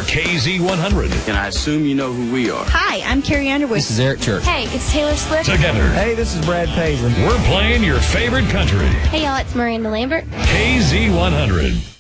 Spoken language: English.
KZ100. And I assume you know who we are. Hi, I'm Carrie Underwood. This is Eric Church. Hey, it's Taylor Swift. Together, Hey, this is Brad Paisley. we're playing your favorite country. Hey, y'all, it's Miranda Lambert. KZ100.